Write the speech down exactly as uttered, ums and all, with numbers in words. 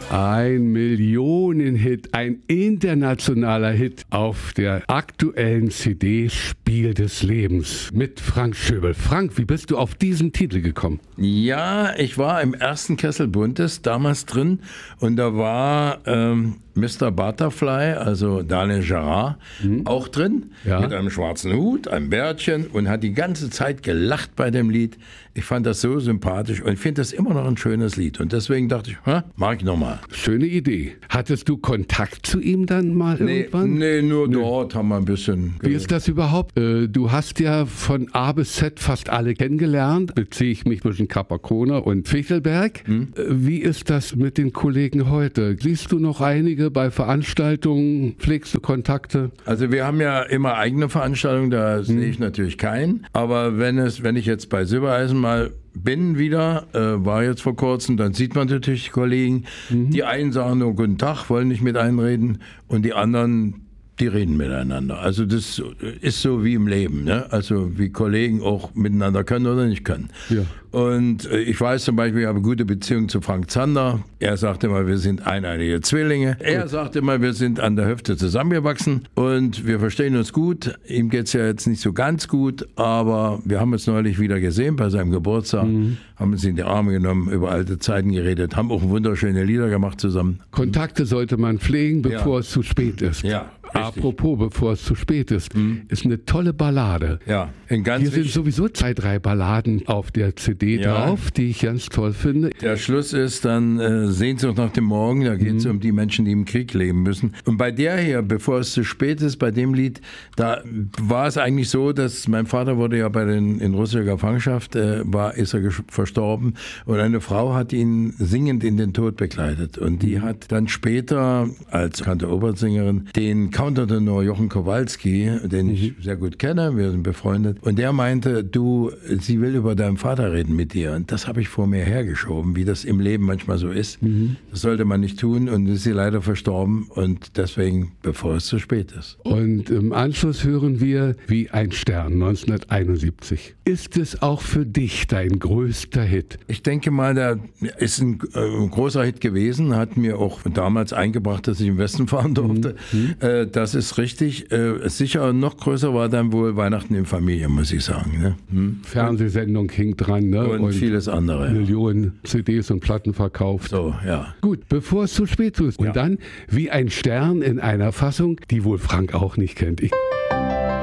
Ein Millionenhit, ein internationaler Hit auf der aktuellen C D Spiel des Lebens mit Frank Schöbel. Frank, wie bist du auf diesen Titel gekommen? Ja, ich war im ersten Kessel Buntes damals drin und da war ähm, Mister Butterfly, also Daniel Gerard, mhm. auch drin, ja. mit einem schwarzen Hut, einem Bärtchen und hat die ganze Zeit gelacht bei dem Lied. Ich fand das so sympathisch und finde das immer noch ein schönes Lied. Und deswegen dachte ich, hä, mag ich nochmal. Schöne Idee. Hattest du Kontakt zu ihm dann mal nee, irgendwann? Nee, nur nee. Dort haben wir ein bisschen... Wie ist das überhaupt? Du hast ja von A bis Z fast alle kennengelernt. Beziehe ich mich zwischen Capacona und Fichtelberg. Hm? Wie ist das mit den Kollegen heute? Siehst du noch einige bei Veranstaltungen? Pflegst du Kontakte? Also wir haben ja immer eigene Veranstaltungen, da hm. sehe ich natürlich keinen. Aber wenn, es, wenn ich jetzt bei Silbereisen mal bin wieder, äh, war jetzt vor kurzem, dann sieht man natürlich die Kollegen. Mhm. Die einen sagen nur Guten Tag, wollen nicht mit einreden und die anderen, die reden miteinander. Also das ist so wie im Leben, ne? Also wie Kollegen auch miteinander können oder nicht können. Ja. Und äh, ich weiß zum Beispiel, ich habe eine gute Beziehung zu Frank Zander. Er sagte immer, wir sind eineiige Zwillinge. Er sagte immer, wir sind an der Hüfte zusammengewachsen und wir verstehen uns gut. Ihm geht es ja jetzt nicht so ganz gut, aber wir haben uns neulich wieder gesehen bei seinem Geburtstag, mhm. haben uns in die Arme genommen, über alte Zeiten geredet, haben auch wunderschöne Lieder gemacht zusammen. Kontakte sollte man pflegen, bevor ja. es zu spät ist. Ja. Richtig. Apropos, bevor es zu spät ist, mhm. ist eine tolle Ballade. Ja, in ganz Hier sind sowieso zwei, drei Balladen auf der C D ja. drauf, die ich ganz toll finde. Der Schluss ist dann äh, Sehnsucht nach dem Morgen, da geht es mhm. um die Menschen, die im Krieg leben müssen. Und bei der hier, bevor es zu spät ist, bei dem Lied, da war es eigentlich so, dass mein Vater wurde ja bei den, in russischer Gefangenschaft, äh, war, ist er verstorben und eine Frau hat ihn singend in den Tod begleitet. Und die hat dann später als bekannte Opernsängerin den Countertenor Jochen Kowalski, den mhm. ich sehr gut kenne, wir sind befreundet, und der meinte, du, sie will über deinen Vater reden mit dir. Und das habe ich vor mir hergeschoben, wie das im Leben manchmal so ist. Mhm. Das sollte man nicht tun und ist sie leider verstorben und deswegen, bevor es zu spät ist. Und im Anschluss hören wir Wie ein Stern neunzehnhunderteinundsiebzig. Ist es auch für dich dein größter Hit? Ich denke mal, der ist ein, äh, ein großer Hit gewesen, hat mir auch damals eingebracht, dass ich im Westen fahren durfte. Mhm. Äh, Das ist richtig. Äh, sicher noch größer war dann wohl Weihnachten in Familie, muss ich sagen. Ne? Hm? Fernsehsendung hing dran. Ne? Und, und vieles andere. Millionen C Ds und Platten verkauft. So, ja. Gut, bevor es zu spät ist. Und ja. dann Wie ein Stern in einer Fassung, die wohl Frank auch nicht kennt. Ich